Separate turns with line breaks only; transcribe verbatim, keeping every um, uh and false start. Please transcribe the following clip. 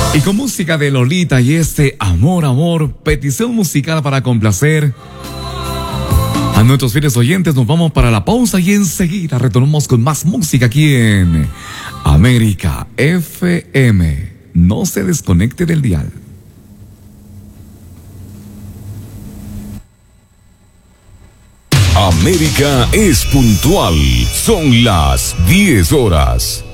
Y con música de Lolita y este Amor, Amor, petición musical para complacer a nuestros fieles oyentes, nos vamos para la pausa y enseguida retornamos con más música aquí en América F M. No se desconecte del dial.
América es puntual. Son las diez horas.